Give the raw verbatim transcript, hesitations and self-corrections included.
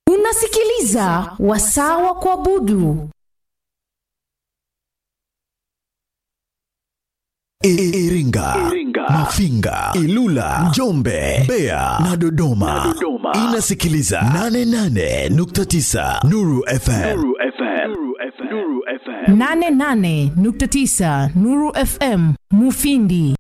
Unasikiliza Wasaa wa Kuabudu. Iringa, Iringa, Mafinga, Ilula, Njombe, Mbeya na Dodoma. Na Dodoma. Inasikiliza nane nane nukta tisa Nuru F M. Nuru F M. Nuru F M. Nuru F M. nane nane nukta tisa Nuru F M Mufindi.